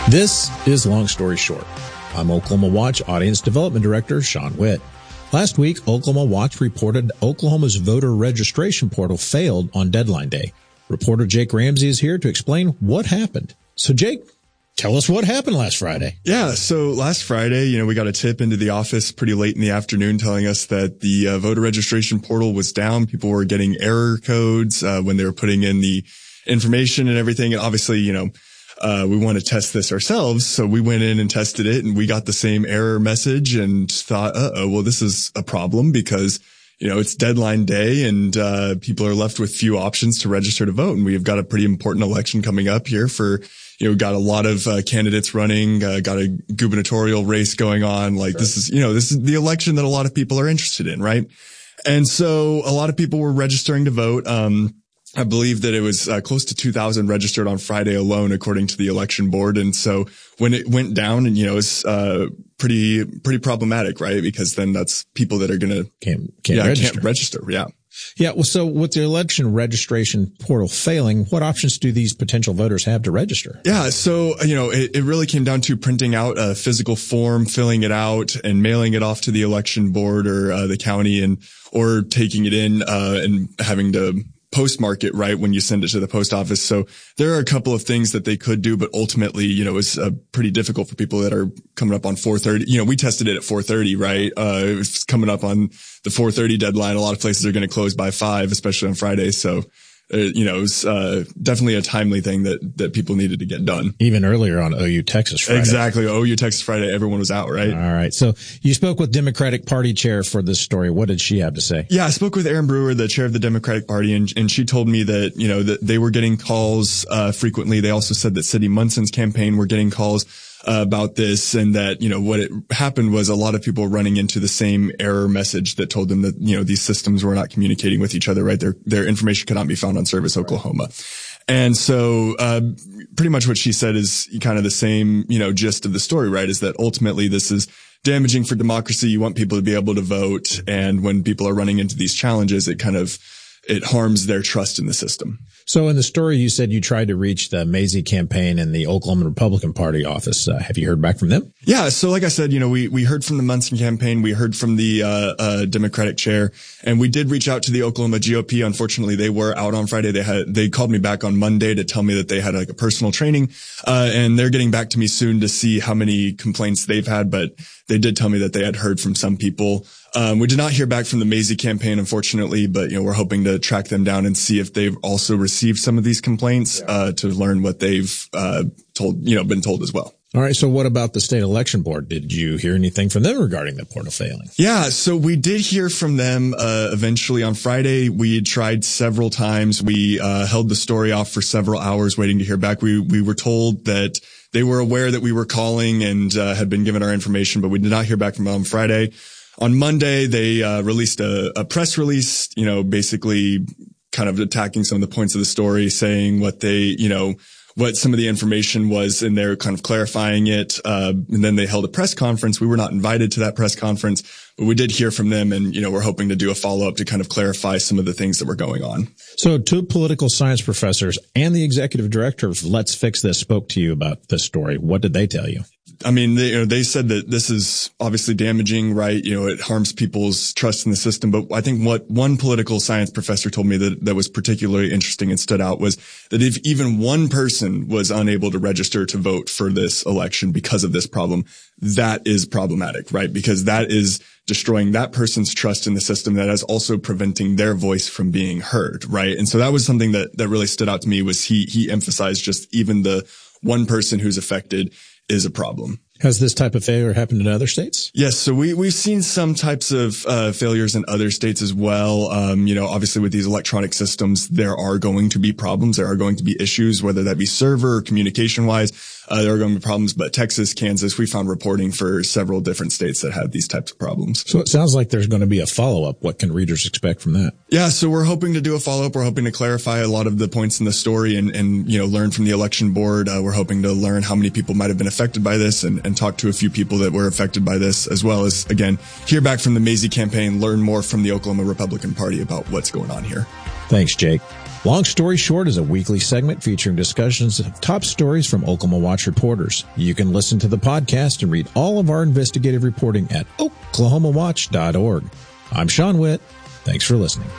This is Long Story Short. I'm Oklahoma Watch Audience Development Director Sean Witt. Last week, Oklahoma Watch reported Oklahoma's voter registration portal failed on deadline day. Reporter Jake Ramsey is here to explain what happened. So, Jake, tell us what happened last Friday. Yeah, so last Friday, we got a tip into the office pretty late in the afternoon telling us that the voter registration portal was down. People were getting error codes when they were putting in the information and everything. And obviously, we want to test this ourselves. So we went in and tested it and we got the same error message and thought, well, this is a problem because, it's deadline day and people are left with few options to register to vote. And we've got a pretty important election coming up here for, got a lot of candidates running, got a gubernatorial race going on. Like sure. This is the election that a lot of people are interested in, right? And so a lot of people were registering to vote. I believe that it was close to 2,000 registered on Friday alone, according to the election board. And so when it went down and, it's pretty problematic, right? Because then that's people that are going to can't register. Yeah. Yeah. Well, so with the election registration portal failing, what options do these potential voters have to register? Yeah. So, it really came down to printing out a physical form, filling it out and mailing it off to the election board or the county or taking it in and having to postmark it right when you send it to the post office. So there are a couple of things that they could do, but ultimately, it's pretty difficult for people that are coming up on 4:30. We tested it at 4:30, right? It was coming up on the 4:30 deadline. A lot of places are going to close by 5, especially on Friday. So it was definitely a timely thing that people needed to get done. Even earlier on OU Texas Friday. Exactly. OU Texas Friday, everyone was out, right? All right. So you spoke with Democratic Party chair for this story. What did she have to say? Yeah, I spoke with Erin Brewer, the chair of the Democratic Party, and she told me that, that they were getting calls frequently. They also said that Cindy Munson's campaign were getting calls about this and that, what it happened was a lot of people running into the same error message that told them that, these systems were not communicating with each other, right? Their information could not be found on Service Oklahoma. And so, pretty much what she said is kind of the same, gist of the story, right? Is that ultimately this is damaging for democracy. You want people to be able to vote. And when people are running into these challenges, it harms their trust in the system. So in the story, you said you tried to reach the Mazie campaign and the Oklahoma Republican Party office. Have you heard back from them? Yeah. So like I said, we heard from the Munson campaign. We heard from the Democratic chair, and we did reach out to the Oklahoma GOP. Unfortunately, they were out on Friday. They called me back on Monday to tell me that they had like a personal training, and they're getting back to me soon to see how many complaints they've had. But they did tell me that they had heard from some people. We did not hear back from the Mazie campaign, unfortunately, but, we're hoping to track them down and see if they've also received some of these complaints, to learn what they've, been told as well. All right. So what about the state election board? Did you hear anything from them regarding the portal failing? Yeah. So we did hear from them, eventually on Friday. We had tried several times. We, held the story off for several hours waiting to hear back. We were told that they were aware that we were calling and, had been given our information, but we did not hear back from them on Friday. On Monday, they released a press release, basically kind of attacking some of the points of the story, saying what they, what some of the information was, and they're kind of clarifying it. And then they held a press conference. We were not invited to that press conference, but we did hear from them, and, we're hoping to do a follow-up to kind of clarify some of the things that were going on. So 2 political science professors and the executive director of Let's Fix This spoke to you about this story. What did they tell you? I mean, they said that this is obviously damaging, right? It harms people's trust in the system. But I think what one political science professor told me that was particularly interesting and stood out was that if even one person was unable to register to vote for this election because of this problem, that is problematic, right? Because that is destroying that person's trust in the system. That is also preventing their voice from being heard, right? And so that was something that really stood out to me was he emphasized just even the one person who's affected is a problem. Has this type of failure happened in other states? Yes. So we've seen some types of failures in other states as well. Obviously with these electronic systems, there are going to be problems. There are going to be issues, whether that be server or communication wise. There are going to be problems, but Texas, Kansas, we found reporting for several different states that had these types of problems. So it sounds like there's going to be a follow-up. What can readers expect from that? Yeah, so we're hoping to do a follow-up. We're hoping to clarify a lot of the points in the story and learn from the election board. We're hoping to learn how many people might have been affected by this and talk to a few people that were affected by this, as well as, again, hear back from the Mazie campaign, learn more from the Oklahoma Republican Party about what's going on here. Thanks, Jake. Long Story Short is a weekly segment featuring discussions of top stories from Oklahoma Watch reporters. You can listen to the podcast and read all of our investigative reporting at oklahomawatch.org. I'm Sean Witt. Thanks for listening.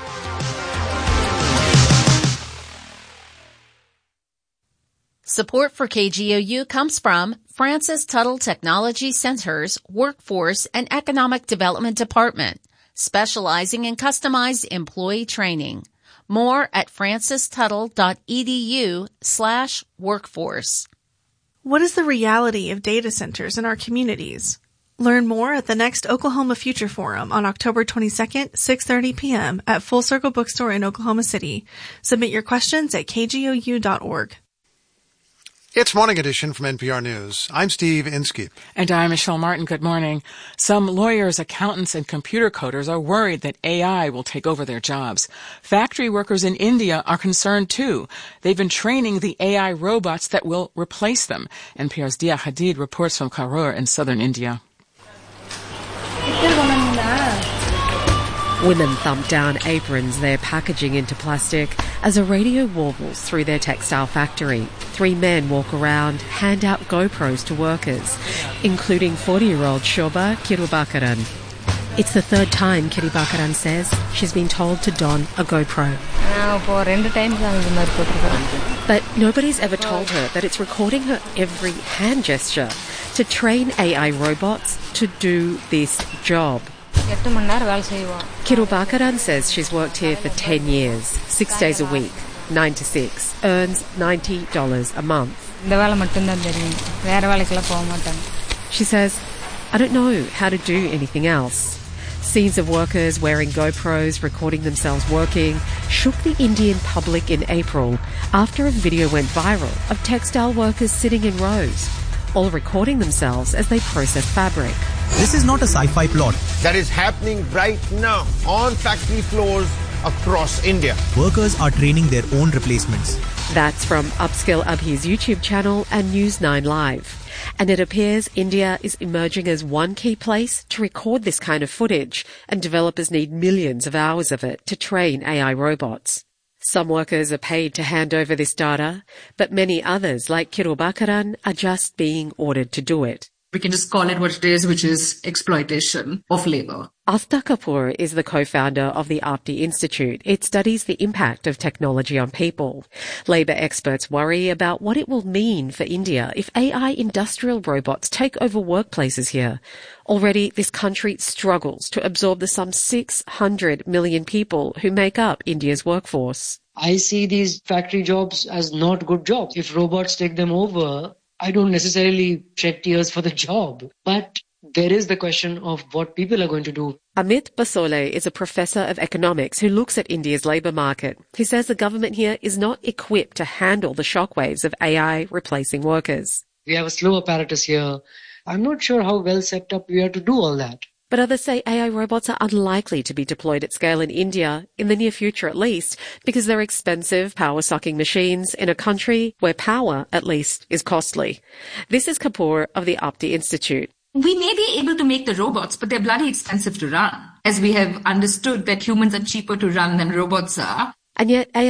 Support for KGOU comes from Francis Tuttle Technology Center's Workforce and Economic Development Department, specializing in customized employee training. More at francistuttle.edu/workforce. What is the reality of data centers in our communities? Learn more at the next Oklahoma Future Forum on October 22nd, 6:30 p.m. at Full Circle Bookstore in Oklahoma City. Submit your questions at kgou.org. It's Morning Edition from NPR News. I'm Steve Inskeep. And I'm Michelle Martin. Good morning. Some lawyers, accountants, and computer coders are worried that AI will take over their jobs. Factory workers in India are concerned, too. They've been training the AI robots that will replace them. NPR's Dia Hadid reports from Karur in southern India. Women thump down aprons they're packaging into plastic as a radio warbles through their textile factory. 3 men walk around, hand out GoPros to workers, including 40-year-old Shobha Kirubakaran. It's the third time Kirubakaran says she's been told to don a GoPro. But nobody's ever told her that it's recording her every hand gesture to train AI robots to do this job. Kirubakaran says she's worked here for 10 years, 6 days a week, 9 to 6, earns $90 a month. She says, I don't know how to do anything else. Scenes of workers wearing GoPros recording themselves working shook the Indian public in April after a video went viral of textile workers sitting in rows, all recording themselves as they process fabric. This is not a sci-fi plot. That is happening right now on factory floors across India. Workers are training their own replacements. That's from Upskill Abhi's YouTube channel and News 9 Live. And it appears India is emerging as one key place to record this kind of footage, and developers need millions of hours of it to train AI robots. Some workers are paid to hand over this data, but many others, like Kirubakaran, are just being ordered to do it. We can just call it what it is, which is exploitation of labor. Aftha Kapoor is the co-founder of the Aapti Institute. It studies the impact of technology on people. Labour experts worry about what it will mean for India if AI industrial robots take over workplaces here. Already, this country struggles to absorb the some 600 million people who make up India's workforce. I see these factory jobs as not good jobs. If robots take them over, I don't necessarily shed tears for the job, but there is the question of what people are going to do. Amit Basole is a professor of economics who looks at India's labour market. He says the government here is not equipped to handle the shockwaves of AI replacing workers. We have a slow apparatus here. I'm not sure how well set up we are to do all that. But others say AI robots are unlikely to be deployed at scale in India, in the near future at least, because they're expensive, power-sucking machines in a country where power, at least, is costly. This is Kapoor of the Aapti Institute. We may be able to make the robots, but they're bloody expensive to run, as we have understood that humans are cheaper to run than robots are. And yet AI